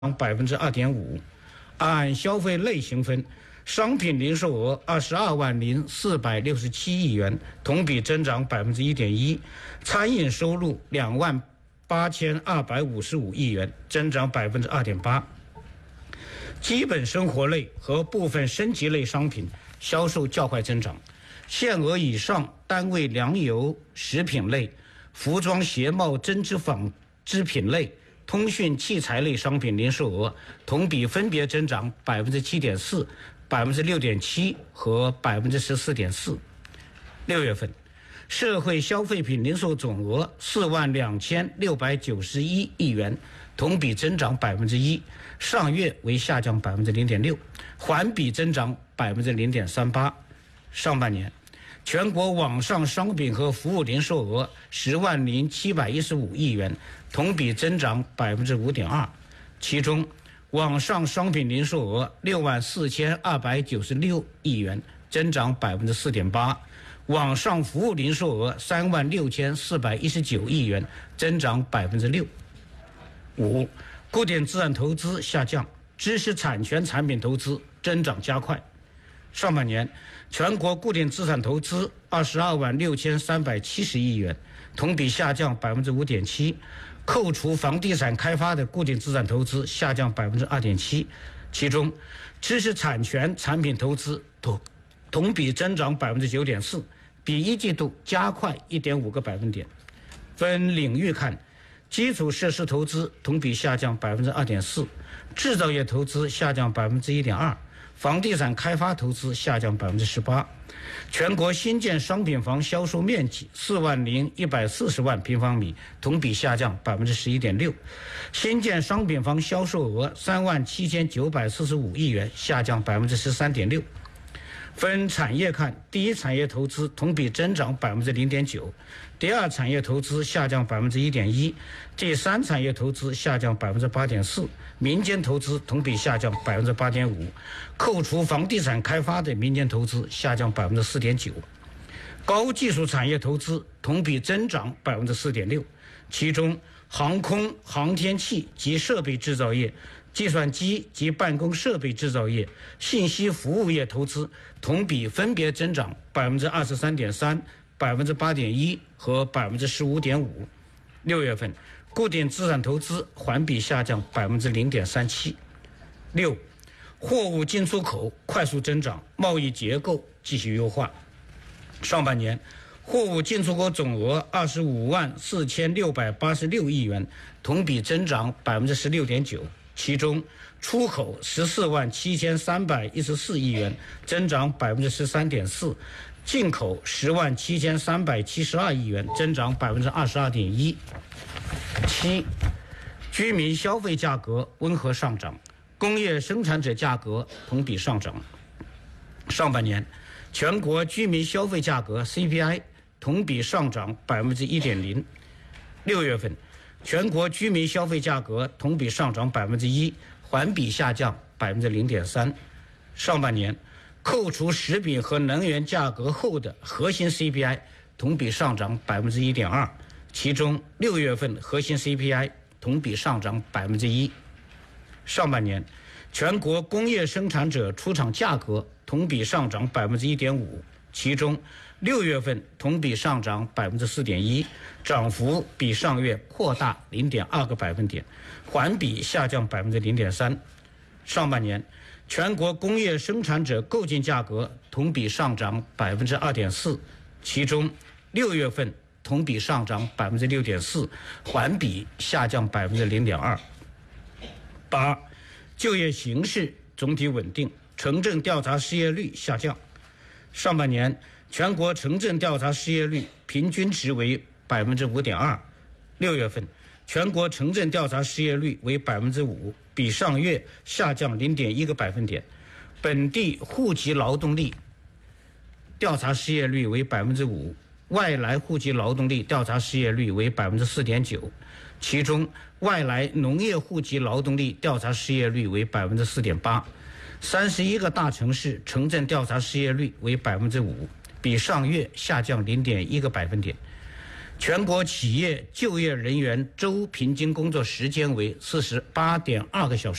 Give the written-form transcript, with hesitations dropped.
2.5%。按消费类型分，商品零售额22.467亿元，同比增长1.1%；餐饮收入2.8255亿元，增长2.8%。基本生活类和部分升级类商品销售较快增长，限额以上单位粮油食品类、服装鞋帽针织纺织品类、通讯器材类商品零售额同比分别增长7.4%、6.7%和14.4%。6月份，社会消费品零售总额42691亿元，同比增长1%，上月为下降0.6%，环比增长0.38%。上半年，全国网上商品和服务零售额10.715亿元，同比增长5.2%，其中网上商品零售额64296亿元，增长4.8%，网上服务零售额36419亿元，增长6%。5. 固定资产投资下降，知识产权产品投资增长加快。上半年，全国固定资产投资226370亿元，同比下降5.7%，扣除房地产开发的固定资产投资下降2.7%，其中知识产权产品投资同比增长9.4%，比一季度加快1.5个百分点。分领域看，基础设施投资同比下降2.4%，制造业投资下降1.2%，房地产开发投资下降18%。全国新建商品房销售面积40140万平方米，同比下降11.6%。新建商品房销售额37945亿元，下降13.6%。分产业看，第一产业投资同比增长0.9%，第二产业投资下降1.1%，第三产业投资下降8.4%，民间投资同比下降8.5%，扣除房地产开发的民间投资下降4.9%。高技术产业投资同比增长4.6%，其中航空、航天器及设备制造业、计算机及办公设备制造业、信息服务业投资同比分别增长23.3%、8.1%和15.5%。6月份，固定资产投资环比下降0.37%。6. 货物进出口快速增长，贸易结构继续优化。上半年，货物进出口总额254686亿元，同比增长16.9%。其中，出口147314亿元，增长13.4%；进口107372亿元，增长22.1%。7. 居民消费价格温和上涨，工业生产者价格同比上涨。上半年，全国居民消费价格 CPI 同比上涨1.0%。6月份，全国居民消费价格同比上涨1%，环比下降0.3%。上半年，扣除食品和能源价格后的核心 CPI 同比上涨1.2%，其中6月份核心 CPI 同比上涨1%。上半年，全国工业生产者出厂价格同比上涨1.5%，其中6月份同比上涨4.1%，涨幅比上月扩大0.2个百分点，环比下降0.3%。上半年，全国工业生产者购进价格同比上涨2.4%，其中6月份同比上涨6.4%，环比下降0.2%。8. 就业形势总体稳定，城镇调查失业率下降。上半年，全国城镇调查失业率平均值为5.2%。6月份，全国城镇调查失业率为5%，比上月下降0.1个百分点。本地户籍劳动力调查失业率为5%，外来户籍劳动力调查失业率为4.9%，其中外来农业户籍劳动力调查失业率为4.8%。31个大城市城镇调查失业率为5%，比上月下降0.1个百分点。 全国企业就业人员周平均工作时间为48.2个小时。